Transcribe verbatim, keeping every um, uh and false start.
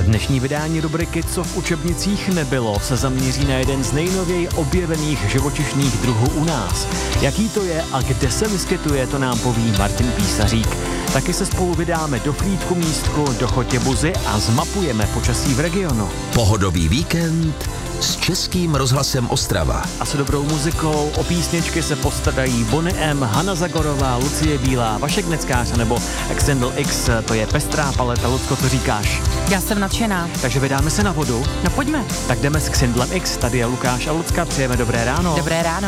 Dnešní vydání rubriky Co v učebnicích nebylo se zaměří na jeden z nejnověji objevených živočišných druhů u nás. Jaký to je a kde se vyskytuje, to nám poví Martin Písařík. Taky se spolu vydáme do Frýdku místku, do Chotěbuzy a zmapujeme počasí v regionu. Pohodový víkend s Českým rozhlasem Ostrava. A s dobrou muzikou o písničky se postarají Bonnie M, Hana Zagorová, Lucie Bílá, Vašek Neckář nebo Extendal X, to je pestrá paleta. Lucko, co říkáš? Já jsem nadšená. Takže vydáme se na vodu. No pojďme. Tak jdeme s Xindlem X, tady je Lukáš a Lucka, přejeme dobré ráno. Dobré ráno.